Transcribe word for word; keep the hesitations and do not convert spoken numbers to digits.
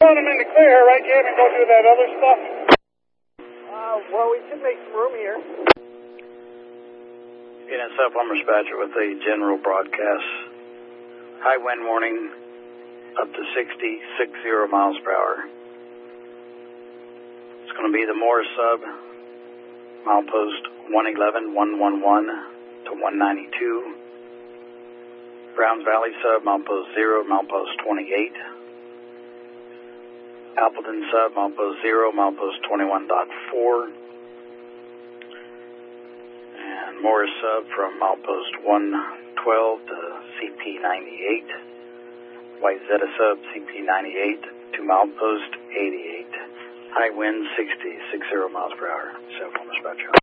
pulling them in the clear, right, Jim, and go do that other stuff? Uh, well, we should make some room here. N S F, I'm dispatcher with the general broadcast. High wind warning up to sixty, sixty miles per hour. It's going to be the Morris sub, milepost one eleven, one eleven to one ninety-two. Browns Valley sub, milepost zero, milepost twenty-eight. Appleton sub, milepost zero, milepost twenty-one point four. And Morris sub from milepost one twelve to C P ninety-eight. White Zeta sub, C P ninety-eight to milepost eighty-eight. High wind sixty, sixty miles per hour. Cell phone dispatcher.